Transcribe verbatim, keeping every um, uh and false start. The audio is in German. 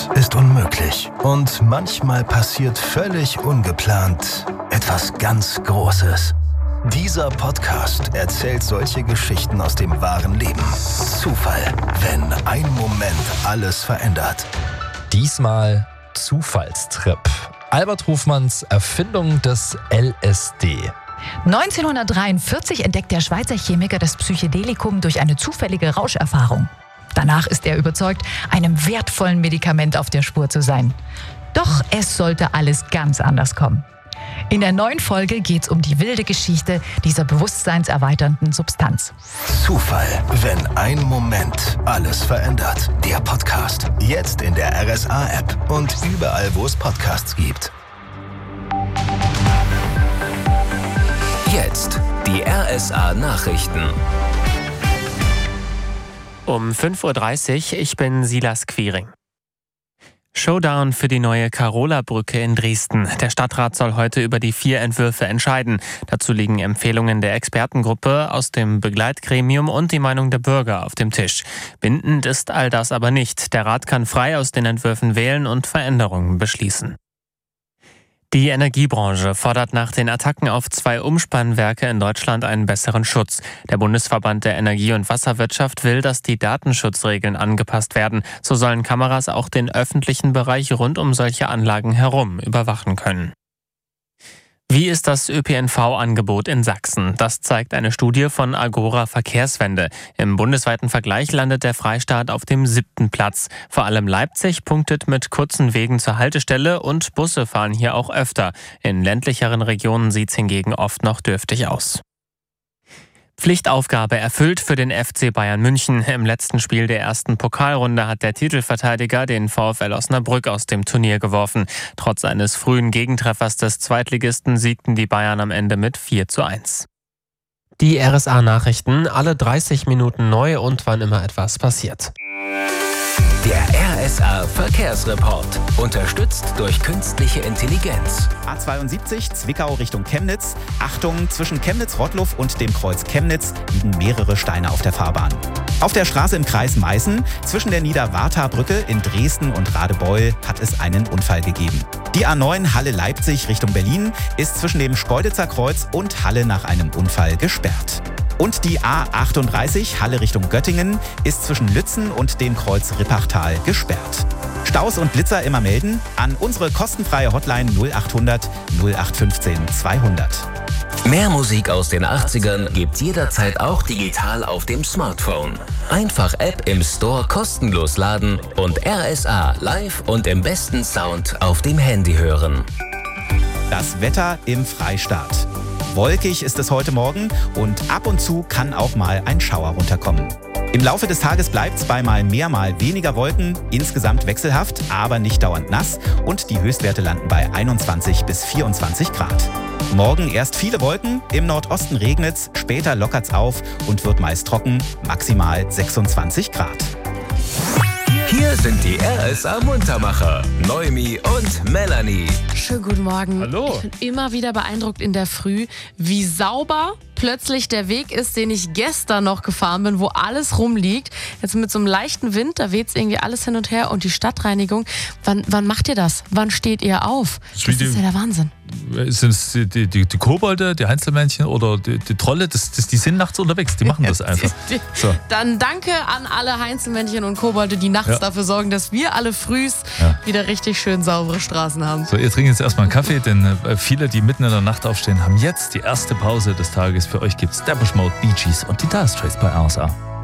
Nichts ist unmöglich. Und manchmal passiert völlig ungeplant etwas ganz Großes. Dieser Podcast erzählt solche Geschichten aus dem wahren Leben. Zufall, wenn ein Moment alles verändert. Diesmal Zufallstrip. Albert Hofmanns Erfindung des L S D. neunzehnhundertdreiundvierzig entdeckt der Schweizer Chemiker das Psychedelikum durch eine zufällige Rauscherfahrung. Danach ist er überzeugt, einem wertvollen Medikament auf der Spur zu sein. Doch es sollte alles ganz anders kommen. In der neuen Folge geht es um die wilde Geschichte dieser bewusstseinserweiternden Substanz. Zufall, wenn ein Moment alles verändert. Der Podcast. Jetzt in der R S A-App und überall, wo es Podcasts gibt. Jetzt die R S A-Nachrichten. Um fünf Uhr dreißig, ich bin Silas Quiring. Showdown für die neue Karola-Brücke in Dresden. Der Stadtrat soll heute über die vier Entwürfe entscheiden. Dazu liegen Empfehlungen der Expertengruppe aus dem Begleitgremium und die Meinung der Bürger auf dem Tisch. Bindend ist all das aber nicht. Der Rat kann frei aus den Entwürfen wählen und Veränderungen beschließen. Die Energiebranche fordert nach den Attacken auf zwei Umspannwerke in Deutschland einen besseren Schutz. Der Bundesverband der Energie- und Wasserwirtschaft will, dass die Datenschutzregeln angepasst werden. So sollen Kameras auch den öffentlichen Bereich rund um solche Anlagen herum überwachen können. Wie ist das Ö P N V-Angebot in Sachsen? Das zeigt eine Studie von Agora Verkehrswende. Im bundesweiten Vergleich landet der Freistaat auf dem siebten Platz. Vor allem Leipzig punktet mit kurzen Wegen zur Haltestelle und Busse fahren hier auch öfter. In ländlicheren Regionen sieht es hingegen oft noch dürftig aus. Pflichtaufgabe erfüllt für den F C Bayern München. Im letzten Spiel der ersten Pokalrunde hat der Titelverteidiger den VfL Osnabrück aus dem Turnier geworfen. Trotz eines frühen Gegentreffers des Zweitligisten siegten die Bayern am Ende mit vier zu eins. Die R S A-Nachrichten, alle dreißig Minuten neu und wann immer etwas passiert. Der R S A-Verkehrsreport. Unterstützt durch künstliche Intelligenz. A zweiundsiebzig Zwickau Richtung Chemnitz. Achtung, zwischen Chemnitz-Rottluff und dem Kreuz Chemnitz liegen mehrere Steine auf der Fahrbahn. Auf der Straße im Kreis Meißen, zwischen der Niederwartha-Brücke in Dresden und Radebeul, hat es einen Unfall gegeben. Die A neun Halle-Leipzig Richtung Berlin ist zwischen dem Schkeuditzer Kreuz und Halle nach einem Unfall gesperrt. Und die A achtunddreißig Halle Richtung Göttingen ist zwischen Lützen und dem Kreuz Rippachtal gesperrt. Staus und Blitzer immer melden an unsere kostenfreie Hotline null achthundert null acht fünfzehn zweihundert. Mehr Musik aus den achtzigern gibt's jederzeit auch digital auf dem Smartphone. Einfach App im Store kostenlos laden und R S A live und im besten Sound auf dem Handy hören. Das Wetter im Freistaat. Wolkig ist es heute Morgen und ab und zu kann auch mal ein Schauer runterkommen. Im Laufe des Tages bleibt es bei mal mehr, mal weniger Wolken, insgesamt wechselhaft, aber nicht dauernd nass und die Höchstwerte landen bei einundzwanzig bis vierundzwanzig Grad. Morgen erst viele Wolken, im Nordosten regnet's, später lockert's auf und wird meist trocken, maximal sechsundzwanzig Grad. Hier sind die R S A-Muntermacher, Noemi und Melanie. Schönen guten Morgen. Hallo. Ich bin immer wieder beeindruckt in der Früh, wie sauber plötzlich der Weg ist, den ich gestern noch gefahren bin, wo alles rumliegt. Jetzt mit so einem leichten Wind, da weht es irgendwie alles hin und her. Und die Stadtreinigung, wann, wann macht ihr das? Wann steht ihr auf? Das ist ja der Wahnsinn. Sind es die, die, die, die Kobolde, die Heinzelmännchen oder die, die Trolle? Das, das, die sind nachts unterwegs, die machen das einfach. So. Dann danke an alle Heinzelmännchen und Kobolde, die nachts Ja. dafür sorgen, dass wir alle frühs Ja. wieder richtig schön saubere Straßen haben. So, ihr trinkt jetzt erstmal einen Kaffee, denn äh, viele, die mitten in der Nacht aufstehen, haben jetzt die erste Pause des Tages. Für euch gibt's Depeche Mode, Bee Gees und die Dire Straits bei R S A.